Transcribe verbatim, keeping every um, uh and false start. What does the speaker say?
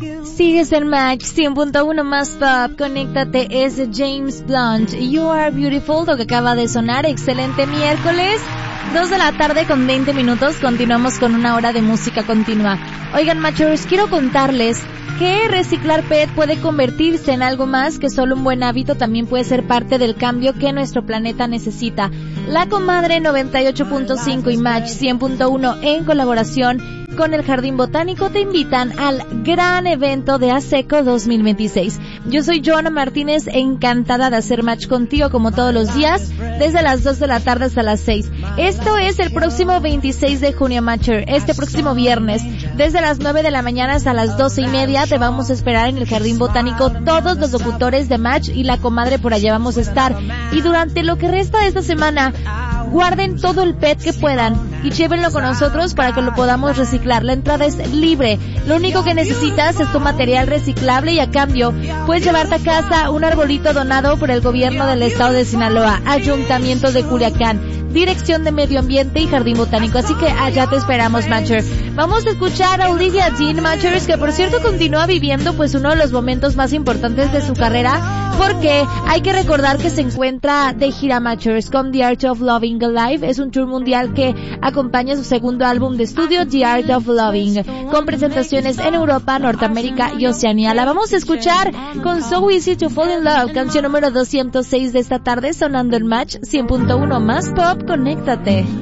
Sigues en Match cien punto uno más pop, conéctate, es James Blunt, You Are Beautiful, lo que acaba de sonar. Excelente miércoles, dos de la tarde con veinte minutos, continuamos con una hora de música continua. Oigan, Matchers, quiero contarles que reciclar P E T puede convertirse en algo más que solo un buen hábito, también puede ser parte del cambio que nuestro planeta necesita. La Comadre noventa y ocho punto cinco y Match cien punto uno en colaboración con el Jardín Botánico te invitan al gran evento de ASECO dos mil veintiséis. Yo soy Joana Martínez, encantada de hacer match contigo como todos los días, desde las dos de la tarde hasta las seis. Esto es el próximo veintiséis de junio, Matcher, este próximo viernes, desde las nueve de la mañana hasta las doce y media, te vamos a esperar en el Jardín Botánico, todos los locutores de Match y La Comadre por allá vamos a estar. Y durante lo que resta de esta semana, guarden todo el P E T que puedan y llévenlo con nosotros para que lo podamos reciclar. La entrada es libre. Lo único que necesitas es tu material reciclable y a cambio puedes llevarte a casa un arbolito donado por el gobierno del estado de Sinaloa, Ayuntamiento de Culiacán, Dirección de Medio Ambiente y Jardín Botánico. Así que allá te esperamos, Matcher. Vamos a escuchar a Olivia Dean, Matchers, que por cierto continúa viviendo pues uno de los momentos más importantes de su carrera, porque hay que recordar que se encuentra de gira, Matchers, con The Art of Loving Alive. Es un tour mundial que acompaña su segundo álbum de estudio, The Art of Loving, con presentaciones en Europa, Norteamérica y Oceanía. La vamos a escuchar con So Easy to Fall in Love, canción número doscientos seis de esta tarde, sonando en Match cien punto uno más pop. Conéctate.